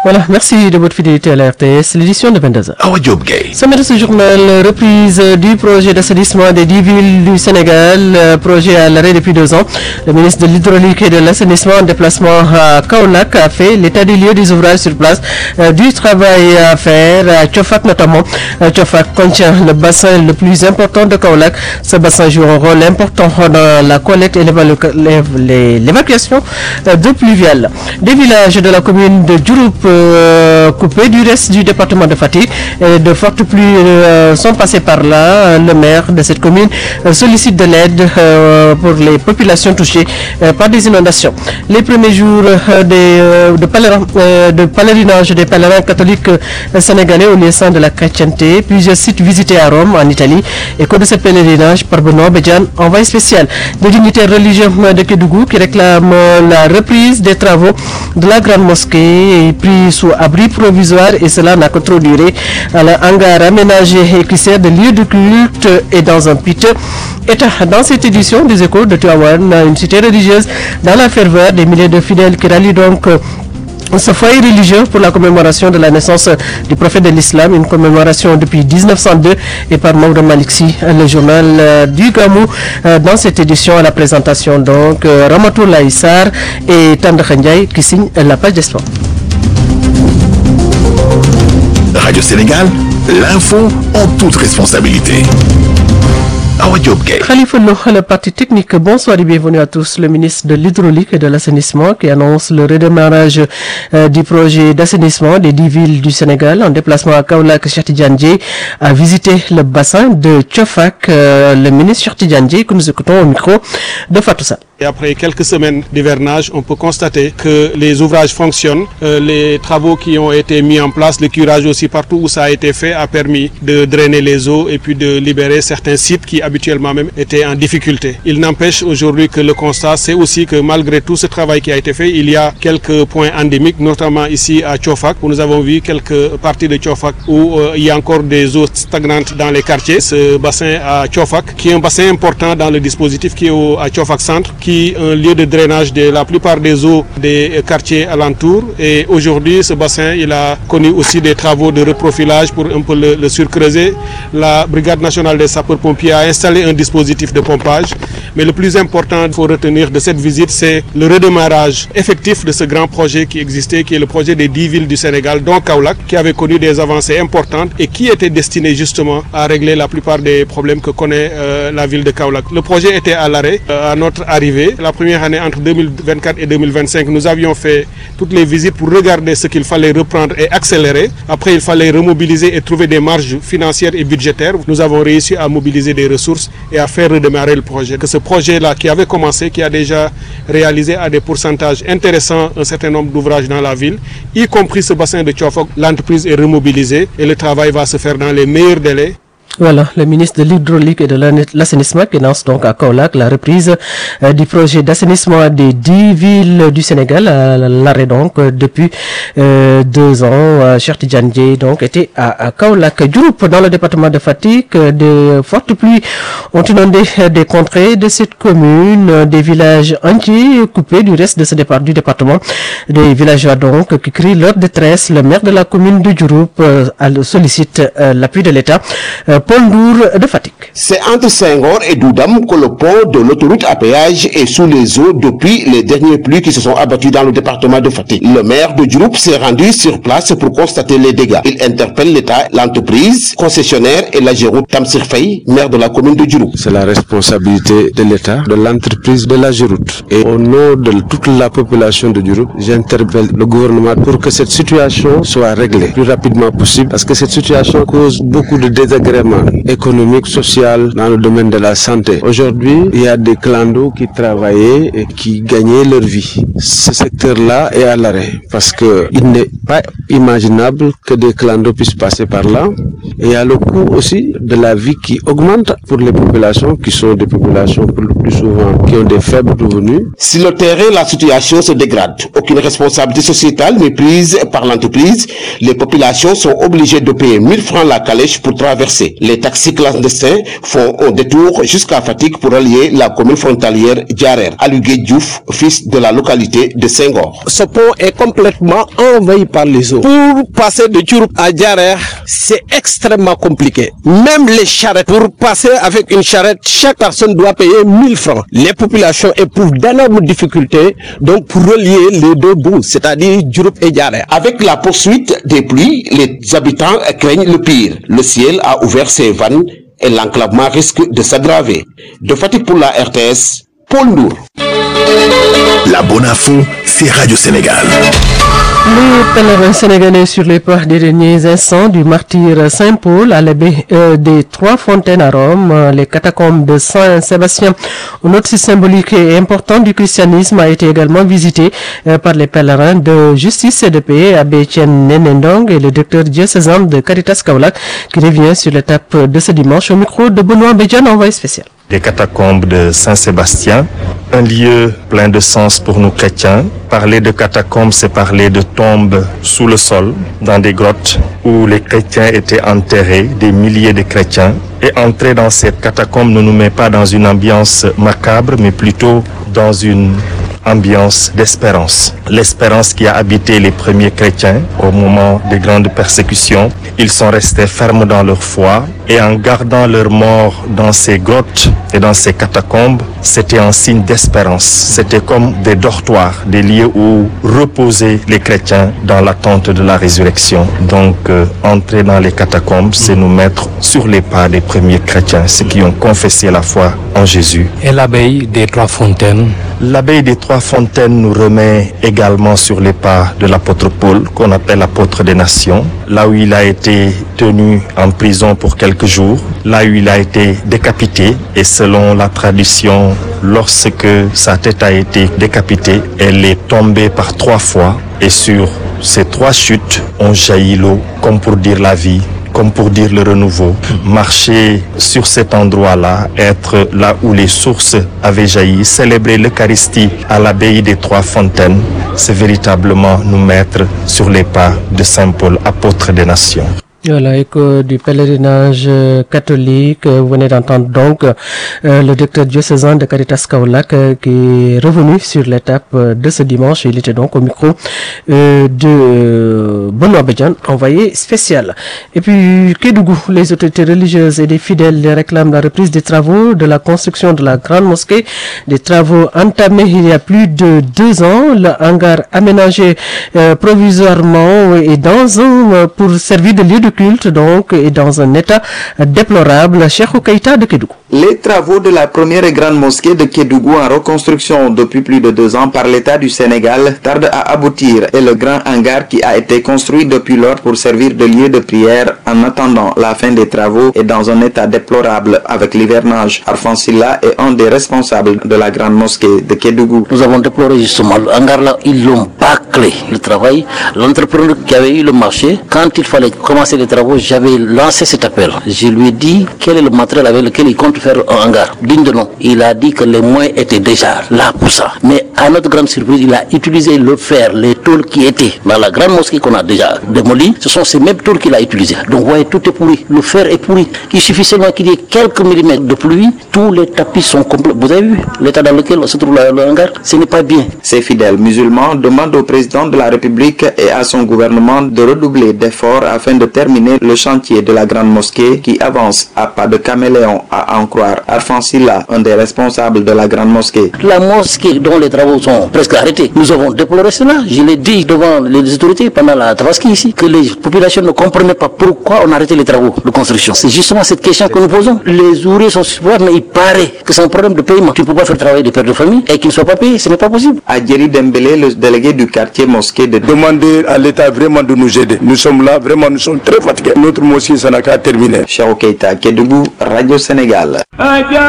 Voilà, merci de votre fidélité à la RTS, l'édition de 22h. Sommet de ce journal, reprise du projet d'assainissement des 10 villes du Sénégal, projet à l'arrêt depuis 2 ans. Le ministre de l'Hydraulique et de l'Assainissement en déplacement à Kaolack a fait l'état des lieux des ouvrages sur place, du travail à faire à Tchofak notamment. Tchofak contient le bassin le plus important de Kaolack. Ce bassin joue un rôle important dans la collecte et l'évacuation d'eau pluviale. Des villages de la commune de Djouroup coupés du reste du département de Fatick. De fortes pluies sont passées par là. Le maire de cette commune sollicite de l'aide pour les populations touchées par des inondations. Les premiers jours de pèlerinage des pèlerins catholiques sénégalais au lieu saint de la chrétienté, plusieurs sites visités à Rome, en Italie. Écho de ce pèlerinage par Benoît Bédiane, envoyé spécial. Des dignitaires religieux de Kédougou qui réclament la reprise des travaux de la grande mosquée et pris sous abri provisoire, et cela n'a que trop duré. Le hangar aménagé et crissé de lieux de culte et dans un piteux état. Dans cette édition des Échos de Tivaouane, une cité religieuse dans la ferveur, des milliers de fidèles qui rallient donc ce foyer religieux pour la commémoration de la naissance du prophète de l'islam, une commémoration depuis 1902, et par Maodo Maliksi, le journal du Gamou. Dans cette édition, à la présentation donc Ramatoulaye Sarr et Tande Khandjaye qui signent la page des sports. Radio Sénégal, l'info en toute responsabilité. Khalifa Lo, le parti technique, bonsoir et bienvenue à tous. Le ministre de l'Hydraulique et de l'Assainissement qui annonce le redémarrage du projet d'assainissement des 10 villes du Sénégal en déplacement à Kaolack. Cheikh Tidiane Dièye a visité le bassin de Tchofak. Le ministre Cheikh Tidiane Dièye que nous écoutons au micro de Fatou Sall. Et après quelques semaines d'hivernage, on peut constater que les ouvrages fonctionnent. Les travaux qui ont été mis en place, le curage aussi partout où ça a été fait, a permis de drainer les eaux et puis de libérer certains sites qui habituellement même étaient en difficulté. Il n'empêche aujourd'hui que le constat, c'est aussi que malgré tout ce travail qui a été fait, il y a quelques points endémiques, notamment ici à Tchofak, où nous avons vu quelques parties de Tchofak où il y a encore des eaux stagnantes dans les quartiers. Ce bassin à Tchofak, qui est un bassin important dans le dispositif qui est à Tchofak Centre, qui est un lieu de drainage de la plupart des eaux des quartiers alentours. Et aujourd'hui, ce bassin, il a connu aussi des travaux de reprofilage pour un peu le surcreuser. La Brigade nationale des sapeurs-pompiers a installé un dispositif de pompage. Mais le plus important, il faut retenir de cette visite, c'est le redémarrage effectif de ce grand projet qui existait, qui est le projet des 10 villes du Sénégal, dont Kaolack, qui avait connu des avancées importantes et qui était destiné justement à régler la plupart des problèmes que connaît la ville de Kaolack. Le projet était à l'arrêt à notre arrivée. La première année, entre 2024 et 2025, nous avions fait toutes les visites pour regarder ce qu'il fallait reprendre et accélérer. Après, il fallait remobiliser et trouver des marges financières et budgétaires. Nous avons réussi à mobiliser des ressources et à faire redémarrer le projet. Que ce projet-là, qui avait commencé, qui a déjà réalisé à des pourcentages intéressants un certain nombre d'ouvrages dans la ville, y compris ce bassin de Tchofak, l'entreprise est remobilisée et le travail va se faire dans les meilleurs délais. Voilà, le ministre de l'Hydraulique et de l'Assainissement qui lance donc à Kaolack la reprise du projet d'assainissement des 10 villes du Sénégal, à l'arrêt donc depuis 2 ans. Cheikh Tidiane Dièye donc était à Kaolack. Djouroup, dans le département de Fatick, de fortes pluies ont inondé des contrées de cette commune, des villages entiers coupés du reste de ce du département. Des villageois donc qui crient leur détresse. Le maire de la commune de Djouroup sollicite l'appui de l'État. Paul Ndour de Fatick. C'est entre Senghor et Doudam que le pont de l'autoroute à péage est sous les eaux depuis les dernières pluies qui se sont abattues dans le département de Fatick. Le maire de Djouroup s'est rendu sur place pour constater les dégâts. Il interpelle l'État, l'entreprise, concessionnaire et la Géroute. Tamsir Faye, maire de la commune de Djouroup. C'est la responsabilité de l'État, de l'entreprise, de la Géroute. Et au nom de toute la population de Djouroup, j'interpelle le gouvernement pour que cette situation soit réglée le plus rapidement possible, parce que cette situation cause beaucoup de désagréments économique, social, dans le domaine de la santé. Aujourd'hui, il y a des clandos qui travaillaient et qui gagnaient leur vie. Ce secteur-là est à l'arrêt parce que il n'est pas imaginable que des clandos puissent passer par là. Et il y a le coût aussi de la vie qui augmente pour les populations qui sont des populations plus souvent qui ont des faibles revenus. Si le terrain, la situation se dégrade. Aucune responsabilité sociétale n'est prise par l'entreprise. Les populations sont obligées de payer 1000 francs la calèche pour traverser. Les taxis clandestins font un détour jusqu'à Fatick pour allier la commune frontalière Diarer. Alugué Diouf, fils de la localité de Senghor. Ce pont est complètement envahi par les eaux. Pour passer de Diouroup à Diarer, c'est extrêmement compliqué. Même les charrettes, pour passer avec une charrette, chaque personne doit payer 1000 francs. Les populations éprouvent d'énormes difficultés donc pour relier les deux bouts, c'est-à-dire Diouroup et Diarer. Avec la poursuite des pluies, les habitants craignent le pire. Le ciel a ouvert ses vannes et l'enclavement risque de s'aggraver. De Fatick pour la RTS, Paul Nour. La bonne info, c'est Radio Sénégal. Les pèlerins sénégalais sur les pas des derniers instants du martyr Saint-Paul à l'abbaye des Trois Fontaines à Rome, les catacombes de Saint-Sébastien, un autre site symbolique et important du christianisme, a été également visité par les pèlerins de justice et de paix, Abbé Etienne Nenendong et le directeur diocésain de Caritas Kaolack, qui revient sur l'étape de ce dimanche au micro de Benoît Bédiane, envoyé spécial. Les catacombes de Saint-Sébastien, un lieu plein de sens pour nous chrétiens. Parler de catacombes, c'est parler de tombes sous le sol, dans des grottes où les chrétiens étaient enterrés, des milliers de chrétiens. Et entrer dans cette catacombe ne nous met pas dans une ambiance macabre, mais plutôt dans une ambiance d'espérance. L'espérance qui a habité les premiers chrétiens au moment des grandes persécutions. Ils sont restés fermes dans leur foi et en gardant leur mort dans ces grottes et dans ces catacombes, c'était un signe d'espérance. C'était comme des dortoirs, des lieux où reposaient les chrétiens dans l'attente de la résurrection. Donc, entrer dans les catacombes, c'est nous mettre sur les pas des premiers chrétiens, ceux qui ont confessé la foi en Jésus. Et l'abbaye des Trois Fontaines? L'abbaye des Trois Fontaines nous remet également sur les pas de l'apôtre Paul, qu'on appelle l'apôtre des nations, là où il a été tenu en prison pour quelques jours, là où il a été décapité, et selon la tradition, lorsque sa tête a été décapitée, elle est tombée par 3 fois, et sur ces 3 chutes ont jailli l'eau, comme pour dire la vie, comme pour dire le renouveau. Marcher sur cet endroit-là, être là où les sources avaient jailli, célébrer l'Eucharistie à l'abbaye des Trois Fontaines, c'est véritablement nous mettre sur les pas de Saint Paul, apôtre des nations. Voilà, écho du pèlerinage catholique. Vous venez d'entendre donc le directeur diocésain de Caritas Kaolack qui est revenu sur l'étape de ce dimanche. Il était donc au micro de Benoît Bédiane, envoyé spécial. Et puis Kédougou, les autorités religieuses et les fidèles réclament la reprise des travaux de la construction de la grande mosquée, des travaux entamés il y a plus de 2 ans. Le hangar aménagé provisoirement et pour servir de lieu de culte donc est dans un état déplorable. Cheikh Keïta de Kédougou. Les travaux de la première et grande mosquée de Kédougou en reconstruction depuis plus de 2 ans par l'État du Sénégal tardent à aboutir et le grand hangar qui a été construit depuis lors pour servir de lieu de prière en attendant la fin des travaux est dans un état déplorable avec l'hivernage. Arfan Silla est un des responsables de la grande mosquée de Kédougou. Nous avons déploré justement le hangar là, ils l'ont bâclé le travail. L'entrepreneur qui avait eu le marché, quand il fallait commencer les travaux, j'avais lancé cet appel. Je lui ai dit quel est le matériel avec lequel il compte faire un hangar digne de nom. Il a dit que les moyens étaient déjà là pour ça. Mais à notre grande surprise, il a utilisé le fer, les tôles qui étaient dans la grande mosquée qu'on a déjà démolie. Ce sont ces mêmes tôles qu'il a utilisées. Donc vous voyez, tout est pourri. Le fer est pourri. Il suffit seulement qu'il y ait quelques millimètres de pluie. Tous les tapis sont complets. Vous avez vu l'état dans lequel se trouve le hangar? Ce n'est pas bien. Ces fidèles musulmans demandent au président de la République et à son gouvernement de redoubler d'efforts afin de terminer le chantier de la grande mosquée qui avance à pas de caméléon, à en croire Arfan Silla, un des responsables de la grande mosquée. La mosquée dont les travaux sont presque arrêtés, nous avons déploré cela. Je l'ai dit devant les autorités pendant la Tabaski ici, que les populations ne comprenaient pas pourquoi on a arrêté les travaux de construction. C'est justement cette question que nous posons. Les ouvriers sont supportés, mais il paraît que c'est un problème de paiement. Tu ne peux pas faire travailler des pères de famille et qu'ils ne soient pas payés, ce n'est pas possible. Adjeri Dembélé, le délégué du quartier mosquée de Demander à l'État vraiment de nous aider. Nous sommes là, vraiment, nous sommes très fatigués. Notre mosquée, ça n'a qu'à terminer. Cheikh Keïta, Kédougou, Radio Sénégal.